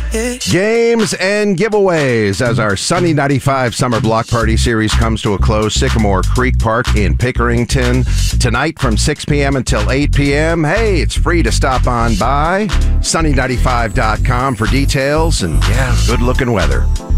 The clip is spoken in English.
Games and giveaways as our Sunny 95 Summer Block Party Series comes to a close. Sycamore Creek Park in Pickerington. Tonight from 6 p.m. until 8 p.m. Hey, it's free to stop on by. Sunny95.com for details and, good-looking weather.